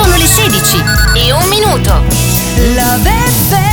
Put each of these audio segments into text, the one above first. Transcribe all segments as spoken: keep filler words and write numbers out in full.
Sono le sedici e un minuto. Love F M.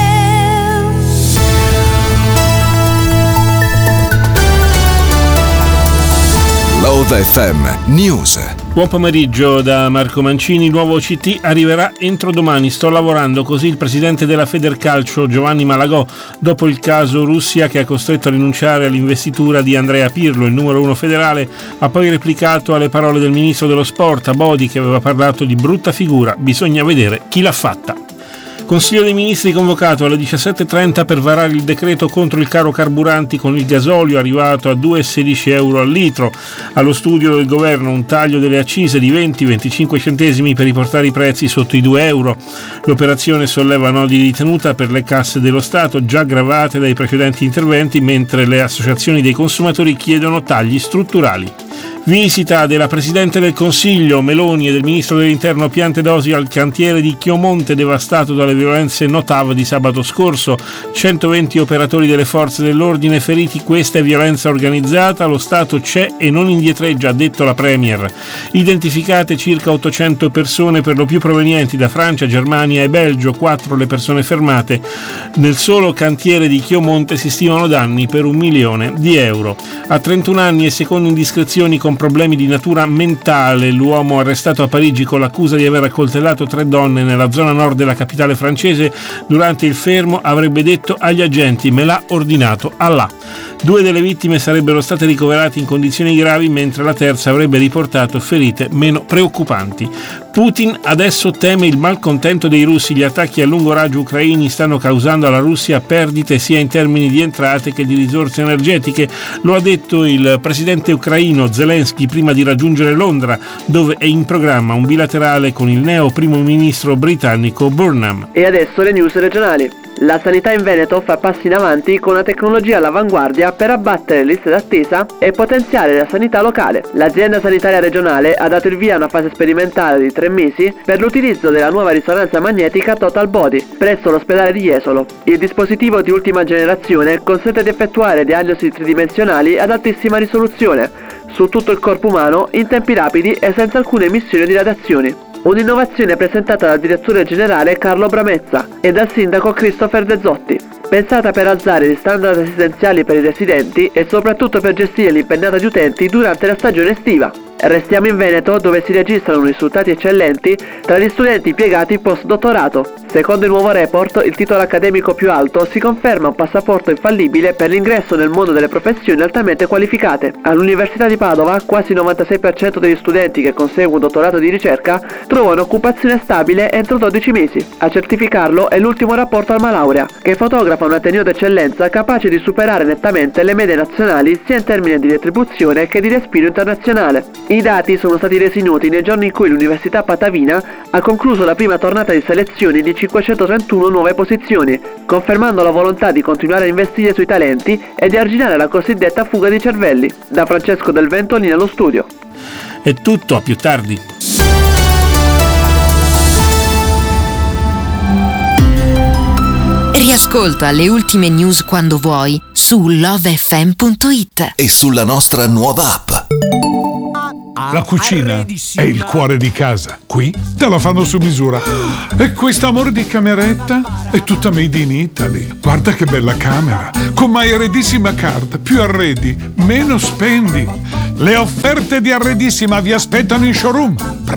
Love F M News. Buon pomeriggio da Marco Mancini. Nuovo C T arriverà entro domani. Sto lavorando, così il presidente della Federcalcio Giovanni Malagò, dopo il caso Russia che ha costretto a rinunciare all'investitura di Andrea Pirlo, il numero uno federale, ha poi replicato alle parole del ministro dello sport Abodi, che aveva parlato di brutta figura. Bisogna vedere chi l'ha fatta. Consiglio dei Ministri convocato alle diciassette e trenta per varare il decreto contro il caro carburanti con il gasolio arrivato a due virgola sedici euro al litro. Allo studio del governo un taglio delle accise di venti venticinque centesimi per riportare i prezzi sotto i due euro. L'operazione solleva nodi di tenuta per le casse dello Stato già gravate dai precedenti interventi, mentre le associazioni dei consumatori chiedono tagli strutturali. Visita della Presidente del Consiglio Meloni e del Ministro dell'Interno Piantedosi al cantiere di Chiomonte devastato dalle violenze Notav di sabato scorso. centoventi operatori delle forze dell'ordine feriti. Questa è violenza organizzata, lo Stato c'è e non indietreggia, ha detto la Premier. Identificate circa ottocento persone, per lo più provenienti da Francia, Germania e Belgio, quattro le persone fermate. Nel solo cantiere di Chiomonte si stimano danni per un milione di euro. A trentuno anni e secondo indiscrezioni con problemi di natura mentale, l'uomo arrestato a Parigi con l'accusa di aver accoltellato tre donne nella zona nord della capitale francese durante il fermo avrebbe detto agli agenti: me l'ha ordinato Allah. Due delle vittime sarebbero state ricoverate in condizioni gravi, mentre la terza avrebbe riportato ferite meno preoccupanti. Putin adesso teme il malcontento dei russi. Gli attacchi a lungo raggio ucraini stanno causando alla Russia perdite sia in termini di entrate che di risorse energetiche. Lo ha detto il presidente ucraino Zelensky prima di raggiungere Londra, dove è in programma un bilaterale con il neo primo ministro britannico Burnham. E adesso le news regionali. La sanità in Veneto fa passi in avanti con una tecnologia all'avanguardia per abbattere le liste d'attesa e potenziare la sanità locale. L'azienda sanitaria regionale ha dato il via a una fase sperimentale di tre mesi per l'utilizzo della nuova risonanza magnetica Total Body presso l'ospedale di Jesolo. Il dispositivo di ultima generazione consente di effettuare diagnosi tridimensionali ad altissima risoluzione su tutto il corpo umano in tempi rapidi e senza alcuna emissione di radiazioni. Un'innovazione presentata dal direttore generale Carlo Bramezza e dal sindaco Christopher De Zotti, pensata per alzare gli standard assistenziali per i residenti e soprattutto per gestire l'impennata di utenti durante la stagione estiva. Restiamo in Veneto, dove si registrano risultati eccellenti tra gli studenti impiegati post-dottorato. Secondo il nuovo report, il titolo accademico più alto si conferma un passaporto infallibile per l'ingresso nel mondo delle professioni altamente qualificate. All'Università di Padova, quasi il novantasei per cento degli studenti che consegue un dottorato di ricerca trovano occupazione stabile entro dodici mesi. A certificarlo è l'ultimo rapporto Alma Laurea, che fotografa un ateneo d'eccellenza capace di superare nettamente le medie nazionali sia in termini di retribuzione che di respiro internazionale. I dati sono stati resi noti nei giorni in cui l'Università Patavina ha concluso la prima tornata di selezioni di cinquecentotrentuno nuove posizioni, confermando la volontà di continuare a investire sui talenti e di arginare la cosiddetta fuga di cervelli. Da Francesco Del Ventolini allo studio. È tutto, a più tardi. Riascolta le ultime news quando vuoi su love f m punto it e sulla nostra nuova app. La cucina è il cuore di casa. Qui te la fanno su misura. E questo amore di cameretta è tutta made in Italy. Guarda che bella camera. Con My Arredissima Card. Più arredi, meno spendi. Le offerte di Arredissima vi aspettano in showroom.